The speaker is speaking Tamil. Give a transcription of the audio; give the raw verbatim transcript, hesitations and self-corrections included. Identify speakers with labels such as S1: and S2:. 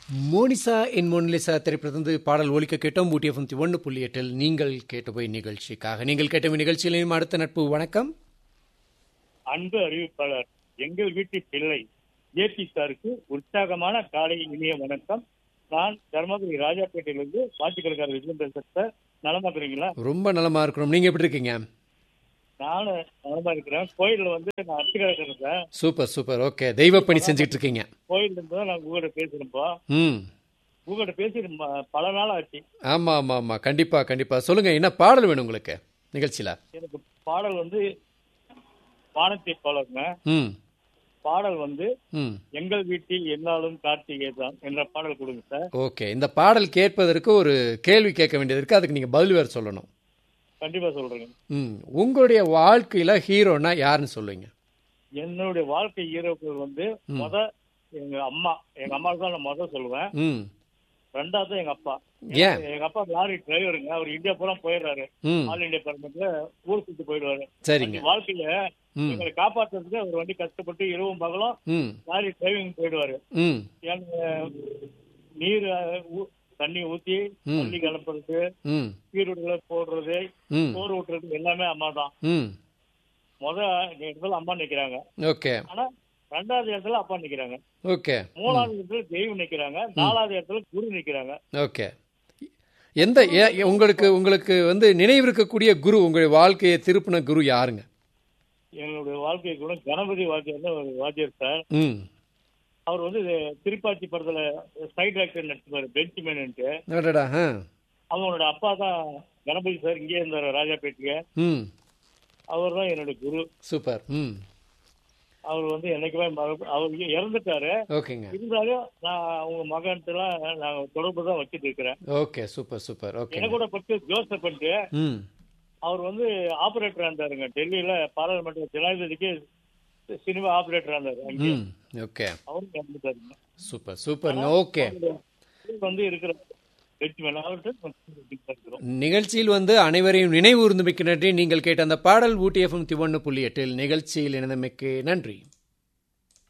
S1: மோனிசா என் மோனிலிசா திரைப்படத்திலிருந்து பாடல் ஒலிக்க கேட்டோம். ஊட்டி எஃப்எம் ஒன்று புள்ளி எட்டில் நீங்கள் கேட்டபோய் நிகழ்ச்சிக்காக நீங்கள் கேட்டபோய் நிகழ்ச்சியிலையும் அடுத்த நட்பு வணக்கம்.
S2: அன்பு அறிவிப்பாளர் எங்கள் வீட்டு பிள்ளை ஜேபி சாருக்கு உற்சாகமான காலை இனிய வணக்கம். நான் தர்மபுரி ராஜாப்பேட்டையிலிருந்து வாட்சிக்கடைக்காரர் விஜயம் பேசுறேன். நலமா இருக்கிறீங்களா?
S1: ரொம்ப நலமா இருக்கணும். நீங்க எப்படி இருக்கீங்க?
S2: நானும் நலமா இருக்கிறேன். கோயில்ல வந்து நான் அர்ச்சகராக இருக்கிறேன்.
S1: Super super. ஓகே, தெய்வ பணி செஞ்சுட்டு இருக்கீங்க.
S2: கோயில்ல இருந்து தான் நான் உங்ககிட்ட பேசுறேன்ப்பா.
S1: ம்
S2: உங்ககிட்ட பேசி ம- பல நாள் ஆச்சு.
S1: ஆமா ஆமா ஆமா கண்டிப்பா கண்டிப்பா. சொல்லுங்க, என்ன பாடல் வேணும் உங்களுக்கு நிகழ்ச்சியில?
S2: எனக்கு பாடல் வந்து வானத்தை போலங்க.
S1: ம்
S2: பாடல் வந்து
S1: ம்
S2: எங்கள் வீட்டில் என்னாலும் கார்த்திகை தான் என்ற பாடல் கொடுங்க சார்.
S1: ஓகே, இந்த பாடல் கேட்பதற்கு ஒரு கேள்வி கேட்க வேண்டியது இருக்கு. அதுக்கு நீங்க பதில் வேறு சொல்லணும்.
S2: கண்டிப்பா சொல்றேங்க.
S1: ம் உங்களுடைய வாழ்க்கையில ஹீரோனா யாருன்னு சொல்லுவீங்க?
S2: என்னுடைய வாழ்க்கை ஹீரோக்கள் வந்து முத எங்க அம்மா. எங்க அம்மாவுக்கு தான் நான் முத சொல்லுவேன்.
S1: ம்
S2: ரெண்டாவது எங்க அப்பா.
S1: ஏன்?
S2: எங்க அப்பா லாரி டிரைவருங்க. அவர் இந்தியா பூரா போயிடுறாரு.
S1: ம்
S2: ஆல் இந்தியா பர்மிட்ல ஊர் சுத்தி போயிடுவாரு.
S1: சரிங்க.
S2: வாழ்க்கையில
S1: ம்
S2: எங்களை காப்பாற்றுறதுக்கு அவர் வண்டி கஷ்டப்பட்டு இரவும் பகலும்
S1: ம்
S2: லாரி டிரைவிங் போயிடுவாரு.
S1: ம்
S2: எங்க நீர் அஹ், ஊ- தண்ணி ஊத்தி
S1: ம்.
S2: தண்ணி கலப்புறது,
S1: ம்
S2: கீருடுகளை போடுறது,
S1: ம்
S2: சோறு ஊட்டுறது எல்லாமே அம்மா தான்.
S1: ம்
S2: முத இடத்துல அம்மா நிக்கிறாங்க.
S1: ஓகே
S2: ஆனா ரெண்டாவது இடத்துல அப்பா நிக்கிறாங்க.
S1: ஓகே
S2: மூணாவது இடத்துல தெய்வம் நிக்கிறாங்க. நாலாவது இடத்துல குரு நிக்கிறாங்க.
S1: ஓகே. எந்த ஏ- ஏ- உங்களுக்கு உங்களுக்கு வந்து நினைவு இருக்கக்கூடிய குரு, உங்களுடைய வாழ்க்கையை திருப்பின குரு யாருங்க?
S2: எங்களுடைய வாழ்க்கை கூட கணபதி வாத்தியார் ஒரு வாத்தியார் சார்.
S1: ம்
S2: அவர் வந்து இது திருப்பாச்சி படத்துல சைட் ஆக்டர் நடிச்சிருப்பாரு, பெஞ்ச்மேன்ட்டு.
S1: அடடா. ஆ
S2: அவங்களோட அப்பா தான் கணபதி சார். இங்கே இருந்தார் ராஜாப்பேட்டைக்கு.
S1: ம்
S2: அவர் தான் என்னுடைய குரு.
S1: சூப்பர். ம்
S2: அவர் வந்து என்னைக்குமே மறக்க- அவர் இறந்துட்டாரு.
S1: ஓகேங்க.
S2: இருந்தாலும் நான் அவங்க மகன்ட்டுலாம் நாங்க தொடர்பு தான் வச்சுட்டு இருக்கிறேன்.
S1: Okay super super. ஓகே.
S2: எனக்கு கூட பட்டு ஜோசப் பண்ணிட்டு
S1: ம்
S2: அவர் வந்து ஆபரேட்டரா இருந்தாருங்க. டெல்லியில பாராளுமன்ற ஜனாதிபதிக்கு சினிமா ஆபரேட்டரா இருந்தாரு. அங்கே
S1: ம் ஓகே
S2: அவரும் இறந்துட்டாருங்க.
S1: சூப்பர் சூப்பருங்க. ஓகே.
S2: அவருடைய வந்து இருக்கிற பெஞ்ச்மேன் அவர்கிட்ட இருக்கிறோம்.
S1: நிகழ்ச்சியில் வந்து அனைவரையும் நினைவு கூர்ந்தமைக்கு நன்றி. நீங்கள் கேட்ட அந்த பாடல் ஊட்டி எஃப்எம் ஒன்று புள்ளி எட்டில் நிகழ்ச்சியில் இணைந்தமைக்கு நன்றி.